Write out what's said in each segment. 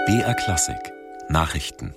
BR Klassik Nachrichten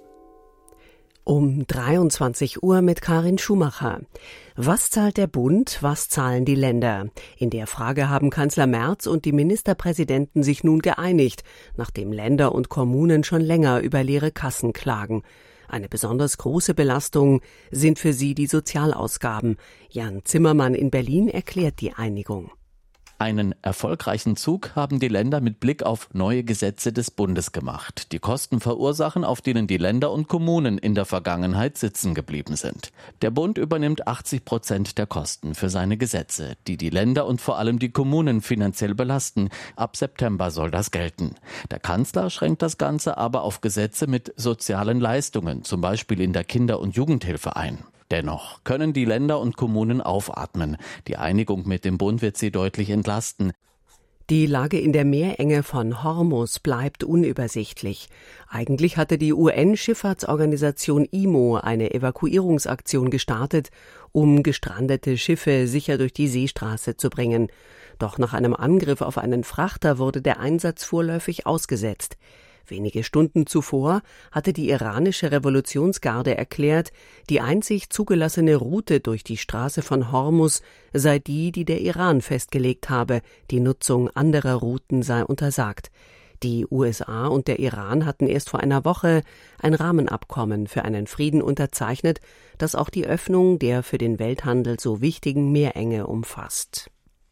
Um 23 Uhr mit Karin Schumacher. Was zahlt der Bund, was zahlen die Länder? In der Frage haben Kanzler Merz und die Ministerpräsidenten sich nun geeinigt, nachdem Länder und Kommunen schon länger über leere Kassen klagen. Eine besonders große Belastung sind für sie die Sozialausgaben. Jan Zimmermann in Berlin erklärt die Einigung. Einen erfolgreichen Zug haben die Länder mit Blick auf neue Gesetze des Bundes gemacht, die Kosten verursachen, auf denen die Länder und Kommunen in der Vergangenheit sitzen geblieben sind. Der Bund übernimmt 80% der Kosten für seine Gesetze, die die Länder und vor allem die Kommunen finanziell belasten. Ab September soll das gelten. Der Kanzler schränkt das Ganze aber auf Gesetze mit sozialen Leistungen, zum Beispiel in der Kinder- und Jugendhilfe ein. Dennoch können die Länder und Kommunen aufatmen. Die Einigung mit dem Bund wird sie deutlich entlasten. Die Lage in der Meerenge von Hormuz bleibt unübersichtlich. Eigentlich hatte die UN-Schifffahrtsorganisation IMO eine Evakuierungsaktion gestartet, um gestrandete Schiffe sicher durch die Seestraße zu bringen. Doch nach einem Angriff auf einen Frachter wurde der Einsatz vorläufig ausgesetzt. Wenige Stunden zuvor hatte die iranische Revolutionsgarde erklärt, die einzig zugelassene Route durch die Straße von Hormuz sei die, die der Iran festgelegt habe. Die Nutzung anderer Routen sei untersagt. Die USA und der Iran hatten erst vor einer Woche ein Rahmenabkommen für einen Frieden unterzeichnet, das auch die Öffnung der für den Welthandel so wichtigen Meerenge umfasst.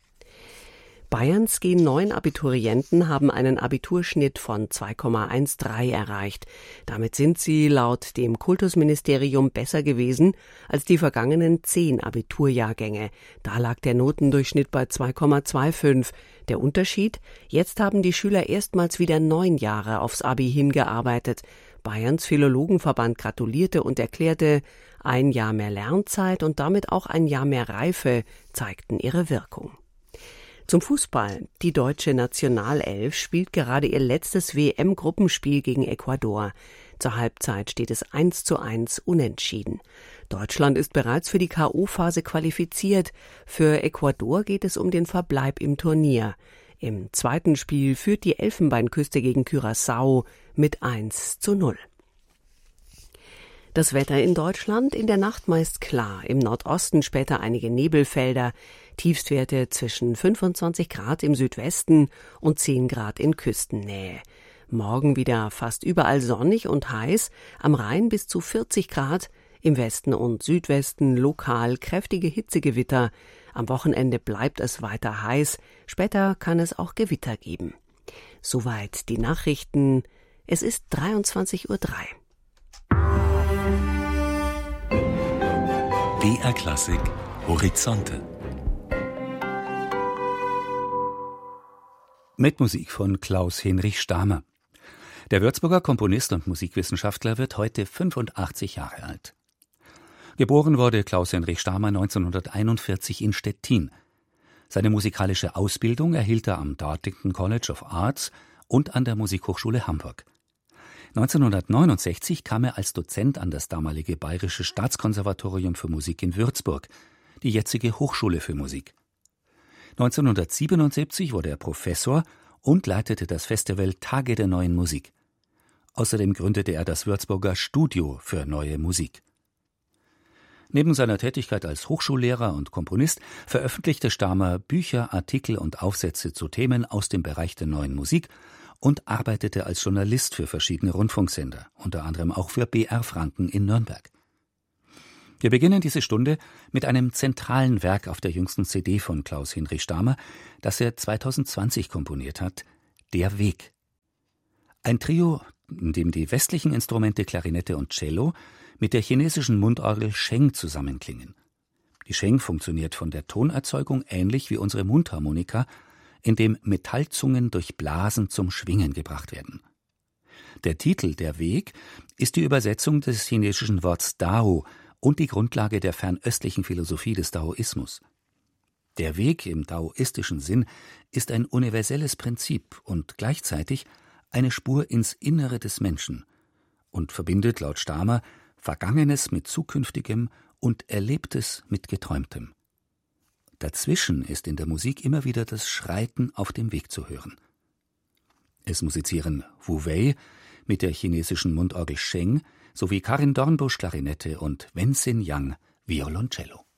Bayerns G9 Abiturienten haben einen Abiturschnitt von 2,13 erreicht. Damit sind sie laut dem Kultusministerium besser gewesen als die vergangenen 10 Abiturjahrgänge. Da lag der Notendurchschnitt bei 2,25. Der Unterschied? Jetzt haben die Schüler erstmals wieder 9 Jahre aufs Abi hingearbeitet. Bayerns Philologenverband gratulierte und erklärte, ein Jahr mehr Lernzeit und damit auch ein Jahr mehr Reife zeigten ihre Wirkung. Zum Fußball. Die deutsche Nationalelf spielt gerade ihr letztes WM-Gruppenspiel gegen Ecuador. Zur Halbzeit steht es 1:1 unentschieden. Deutschland ist bereits für die K.O.-Phase qualifiziert. Für Ecuador geht es um den Verbleib im Turnier. Im zweiten Spiel führt die Elfenbeinküste gegen Curaçao mit 1:0. Das Wetter in Deutschland in der Nacht meist klar, im Nordosten später einige Nebelfelder, Tiefstwerte zwischen 25 Grad im Südwesten und 10 Grad in Küstennähe. Morgen wieder fast überall sonnig und heiß, am Rhein bis zu 40 Grad, im Westen und Südwesten lokal kräftige Hitzegewitter. Am Wochenende bleibt es weiter heiß, später kann es auch Gewitter geben. Soweit die Nachrichten. Es ist 23:03 Uhr. BR Klassik Horizonte. Mit Musik von Klaus-Hinrich Stahmer. Der Würzburger Komponist und Musikwissenschaftler wird heute 85 Jahre alt. Geboren wurde Klaus-Hinrich Stahmer 1941 in Stettin. Seine musikalische Ausbildung erhielt er am Dartington College of Arts und an der Musikhochschule Hamburg. 1969 kam er als Dozent an das damalige Bayerische Staatskonservatorium für Musik in Würzburg, die jetzige Hochschule für Musik. 1977 wurde er Professor und leitete das Festival Tage der Neuen Musik. Außerdem gründete er das Würzburger Studio für Neue Musik. Neben seiner Tätigkeit als Hochschullehrer und Komponist veröffentlichte Stahmer Bücher, Artikel und Aufsätze zu Themen aus dem Bereich der Neuen Musik und arbeitete als Journalist für verschiedene Rundfunksender, unter anderem auch für BR Franken in Nürnberg. Wir beginnen diese Stunde mit einem zentralen Werk auf der jüngsten CD von Klaus-Hinrich Stahmer, das er 2020 komponiert hat, Der Weg. Ein Trio, in dem die westlichen Instrumente Klarinette und Cello mit der chinesischen Mundorgel Sheng zusammenklingen. Die Sheng funktioniert von der Tonerzeugung ähnlich wie unsere Mundharmonika, in dem Metallzungen durch Blasen zum Schwingen gebracht werden. Der Titel Der Weg ist die Übersetzung des chinesischen Worts Dao und die Grundlage der fernöstlichen Philosophie des Daoismus. Der Weg im daoistischen Sinn ist ein universelles Prinzip und gleichzeitig eine Spur ins Innere des Menschen und verbindet laut Stahmer Vergangenes mit Zukünftigem und Erlebtes mit Geträumtem. Dazwischen ist in der Musik immer wieder das Schreiten auf dem Weg zu hören. Es musizieren Wu Wei, mit der chinesischen Mundorgel Sheng sowie Karin Dornbusch Klarinette und Wen Xin Yang Violoncello.